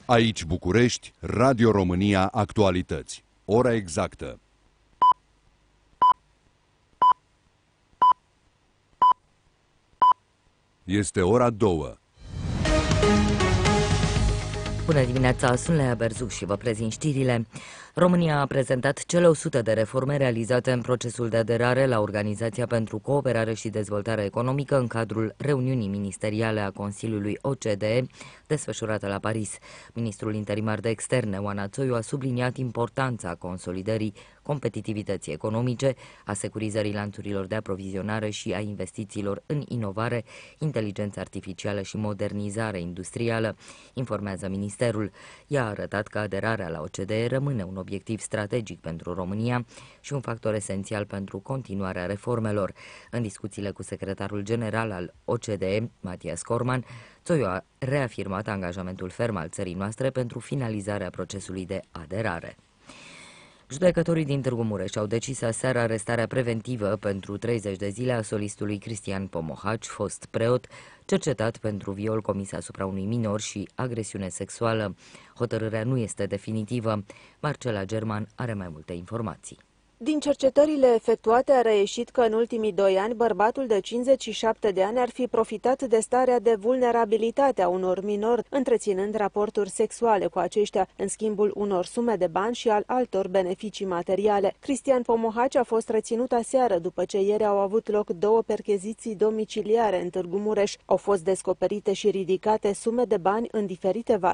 Aici București, Radio România Actualități. Ora exactă. Este ora 2. Bună dimineața, sunt Lea Berzu și vă prezint știrile. România a prezentat cele 100 de reforme realizate în procesul de aderare la Organizația pentru Cooperare și Dezvoltare Economică în cadrul reuniunii ministeriale a Consiliului OCDE desfășurată la Paris. Ministrul interimar de externe, Oana Țoiu, a subliniat importanța consolidării competitivității economice, a securizării lanțurilor de aprovizionare și a investițiilor în inovare, inteligență artificială și modernizare industrială, informează ministerul. Ea a arătat că aderarea la OCDE rămâne un obiectiv strategic pentru România și un factor esențial pentru continuarea reformelor. În discuțiile cu secretarul general al OCDE, Matias Corman, Țoiu a reafirmat angajamentul ferm al țării noastre pentru finalizarea procesului de aderare. Judecătorii din Târgu Mureș au decis aseară arestarea preventivă pentru 30 de zile a solistului Cristian Pomohaci, fost preot, cercetat pentru viol comis asupra unui minor și agresiune sexuală. Hotărârea nu este definitivă. Marcela German are mai multe informații. Din cercetările efectuate a reieșit că în ultimii 2 ani bărbatul de 57 de ani ar fi profitat de starea de vulnerabilitate a unor minori, întreținând raporturi sexuale cu aceștia în schimbul unor sume de bani și al altor beneficii materiale. Cristian Pomohaci a fost reținut aseară după ce ieri au avut loc 2 percheziții domiciliare în Târgu Mureș. Au fost descoperite și ridicate sume de bani în diferite valori